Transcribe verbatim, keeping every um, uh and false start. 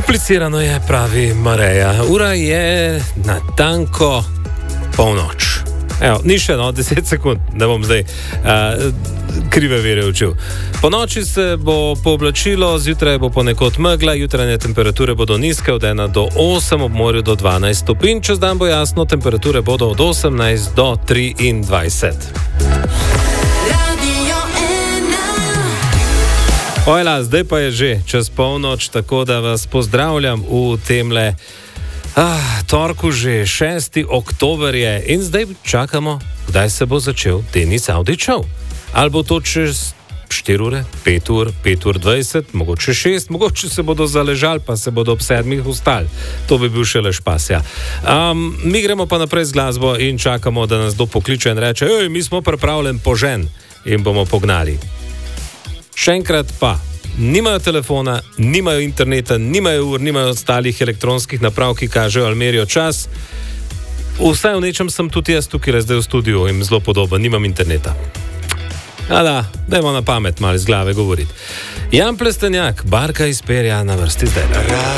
Komplicirano je, pravi Mareja. Ura je natanko polnoč. Evo, ni še no, deset sekund, da bom zdaj uh, krive vere učil. Po noči se bo pooblačilo, zjutraj bo ponekod megla, jutranje temperature bodo nizke od ena do osem, ob morju do dvanajst stopinj, čez dan bo jasno, temperature bodo od osemnajst do triindvajset. Ojla, zdaj pa je že čez polnoč, tako da vas pozdravljam v temle ah, torku že šesti oktober je in zdaj čakamo, kdaj se bo začel Denis Avdić Show. Ali bo to čez štiri ure, pet ur, pet ur dvajset, mogoče šest, mogoče se bodo zaležali, pa se bodo ob sedmih ustali. To bi bil šele špas, ja. Um, mi gremo pa naprej z glasbo in čakamo, da nas kdo pokliče in reče, ej, mi smo pripravljeni požen in bomo pognali. Še enkrat pa, nimajo telefona, nimajo interneta, nimajo ur, nimajo ostalih elektronskih naprav, ki kažejo ali merijo čas. Vsaj v nečem sem tudi jaz tukaj zdaj v studiu in zelo podoben, nimam interneta. A da, dajmo na pamet malo iz glave govoriti. Jan Plestenjak, Barka iz perja na vrsti zdaj.